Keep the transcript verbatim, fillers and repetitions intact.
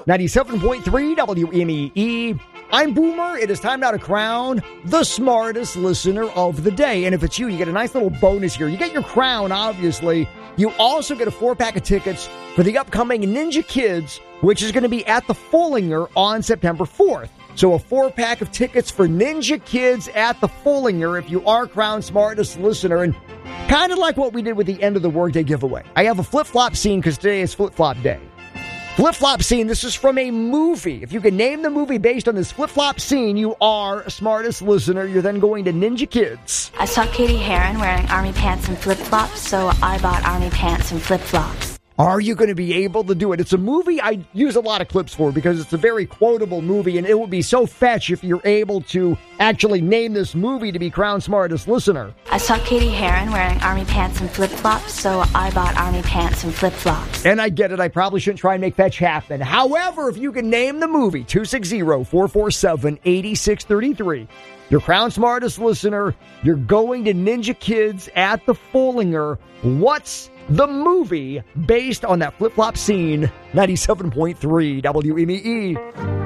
ninety-seven point three W M E E. I'm Boomer. It is time now to crown the smartest listener of the day. And if it's you, you get a nice little bonus here. You get your crown, obviously. You also get a four-pack of tickets for the upcoming Ninja Kids, which is going to be at the Fullinger on September fourth. So a four-pack of tickets for Ninja Kids at the Fullinger if you are crowned smartest listener. And kind of like what we did with the end of the workday giveaway. I have a flip-flop scene because today is flip-flop day. Flip-flop scene, this is from a movie. If you can name the movie based on this flip-flop scene, you are a smartest listener. You're then going to Ninja Kids. I saw Katie Heron wearing army pants and flip-flops, so I bought army pants and flip-flops. Are you going to be able to do it? It's a movie I use a lot of clips for because it's a very quotable movie, and it would be so fetch if you're able to actually name this movie to be crowned smartest listener. I saw Katie Heron wearing army pants and flip-flops, so I bought army pants and flip-flops. And I get it. I probably shouldn't try and make fetch happen. However, if you can name the movie, two six zero, four four seven, eight six three three. Your crown smartest listener, you're going to Ninja Kids at the Fullinger. What's the movie based on that flip-flop scene? ninety-seven point three W M E E.